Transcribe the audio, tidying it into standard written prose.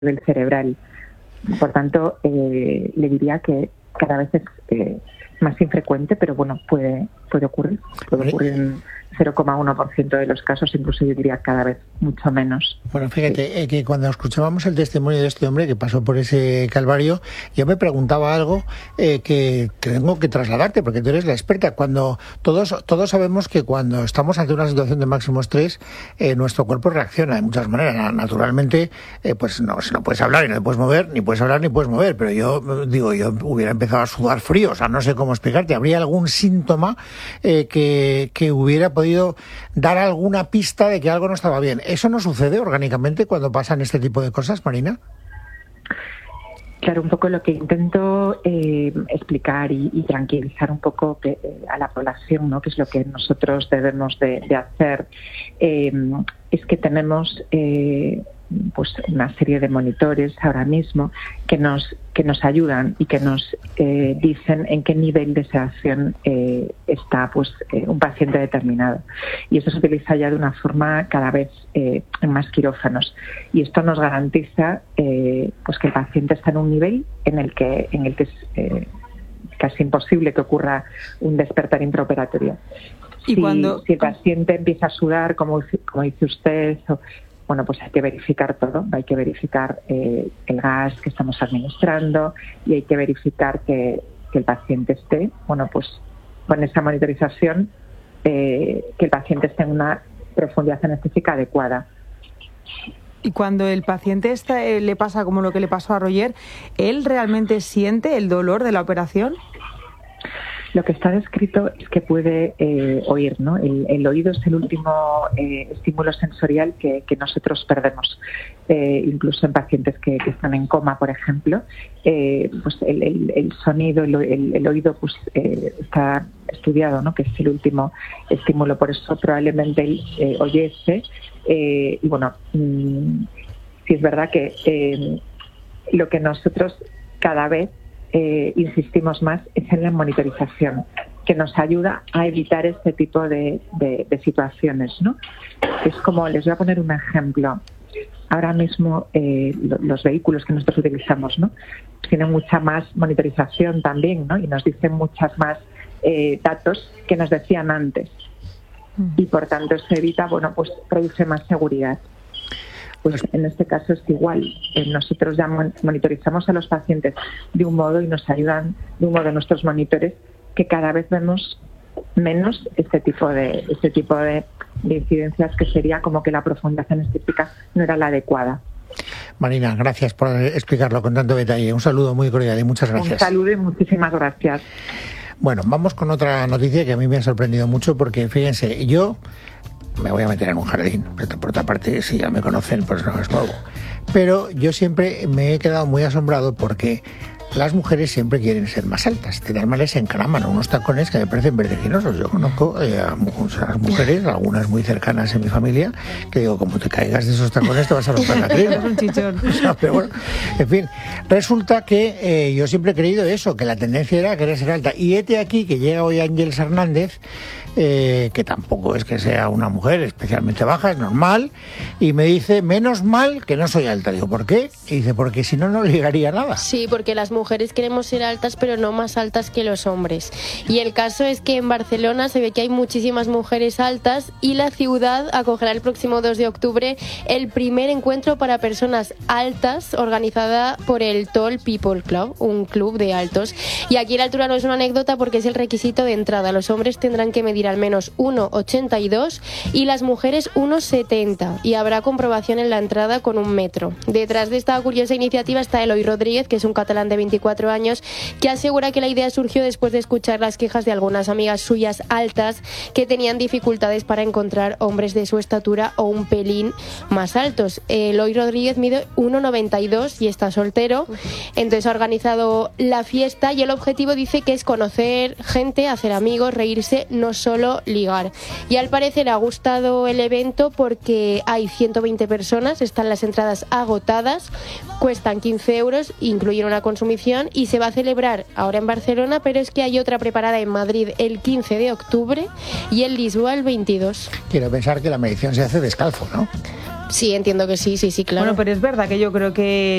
nivel cerebral. Por tanto, le diría que cada vez es más infrecuente, pero bueno, puede ocurrir. Puede ocurrir en 0,1% de los casos, incluso yo diría cada vez mucho menos. Bueno, fíjate, que cuando escuchábamos el testimonio de este hombre que pasó por ese calvario, yo me preguntaba algo que tengo que trasladarte, porque tú eres la experta. Cuando todos sabemos que cuando estamos ante una situación de máximo estrés, nuestro cuerpo reacciona de muchas maneras. Naturalmente, pues no, si no puedes hablar y no te puedes mover, ni puedes hablar ni puedes mover, pero yo hubiera empezado a sudar frío, o sea, no sé cómo explicarte. ¿Habría algún síntoma que hubiera podido dar alguna pista de que algo no estaba bien? ¿Eso no sucede orgánicamente cuando pasan este tipo de cosas, Marina? Claro, un poco lo que intento explicar y tranquilizar un poco a la población, ¿no? Que es lo que nosotros debemos de hacer, es que tenemos pues una serie de monitores ahora mismo que nos ayudan y que nos dicen en qué nivel de sedación está pues un paciente determinado, y esto se utiliza ya de una forma cada vez en más quirófanos, y esto nos garantiza pues que el paciente está en un nivel en el que es casi imposible que ocurra un despertar intraoperatorio. Si el paciente empieza a sudar, como dice usted, bueno, pues hay que verificar todo. Hay que verificar el gas que estamos administrando, y hay que verificar que el paciente esté, bueno, pues con esa monitorización, que el paciente esté en una profundidad anestésica adecuada. Y cuando el paciente le pasa como lo que le pasó a Roger, ¿él realmente siente el dolor de la operación? Lo que está descrito es que puede oír, ¿no? El oído es el último estímulo sensorial que nosotros perdemos. Incluso en pacientes que están en coma, por ejemplo, pues el sonido, el oído, pues está estudiado, ¿no? Que es el último estímulo. Por eso probablemente él oyese. Y bueno, sí es verdad que lo que nosotros cada vez insistimos más es en la monitorización, que nos ayuda a evitar este tipo de situaciones, ¿no? Es como, les voy a poner un ejemplo. Ahora mismo los vehículos que nosotros utilizamos, ¿no? Tienen mucha más monitorización también, ¿no? Y nos dicen muchas más datos que nos decían antes. Y por tanto se evita, bueno, pues produce más seguridad. Pues en este caso es igual. Nosotros ya monitorizamos a los pacientes de un modo y nos ayudan de un modo nuestros monitores, que cada vez vemos menos este tipo de incidencias, que sería como que la profundidad anestésica no era la adecuada. Marina, gracias por explicarlo con tanto detalle. Un saludo muy cordial y muchas gracias. Un saludo y muchísimas gracias. Bueno, vamos con otra noticia que a mí me ha sorprendido mucho, porque fíjense, yo me voy a meter en un jardín, pero por otra parte, si ya me conocen, pues no es nuevo. Pero yo siempre me he quedado muy asombrado porque las mujeres siempre quieren ser más altas. De tal manera se encaraman unos tacones que me parecen vertiginosos. Yo conozco a muchas mujeres, algunas muy cercanas en mi familia, que digo, como te caigas de esos tacones te vas a romper la crema. Es un chichón. O sea, pero bueno, en fin, resulta que yo siempre he creído eso, que la tendencia era querer ser alta. Y hete aquí que llega hoy Ángeles Hernández, que tampoco es que sea una mujer especialmente baja, es normal, y me dice, menos mal que no soy alta. Digo, ¿por qué? Y dice, porque si no, no ligaría nada. Sí, porque las mujeres queremos ser altas, pero no más altas que los hombres. Y el caso es que en Barcelona se ve que hay muchísimas mujeres altas, y la ciudad acogerá el próximo 2 de octubre el primer encuentro para personas altas organizada por el Tall People Club, un club de altos. Y aquí la altura no es una anécdota, porque es el requisito de entrada. Los hombres tendrán que medir al menos 1,82 y las mujeres 1,70, y habrá comprobación en la entrada con 1 metro. Detrás de esta curiosa iniciativa está Eloi Rodríguez, que es un catalán de 24 años, que asegura que la idea surgió después de escuchar las quejas de algunas amigas suyas altas que tenían dificultades para encontrar hombres de su estatura o un pelín más altos. Eloi Rodríguez mide 1,92 y está soltero, entonces ha organizado la fiesta, y el objetivo dice que es conocer gente, hacer amigos, reírse, no solo ligar. Y al parecer ha gustado el evento porque hay 120 personas, están las entradas agotadas, cuestan 15 euros, incluyen una consumición y se va a celebrar ahora en Barcelona, pero es que hay otra preparada en Madrid el 15 de octubre y en Lisboa el 22. Quiero pensar que la medición se hace descalzo, ¿no? Sí, entiendo que sí, claro. Bueno, pero es verdad que yo creo que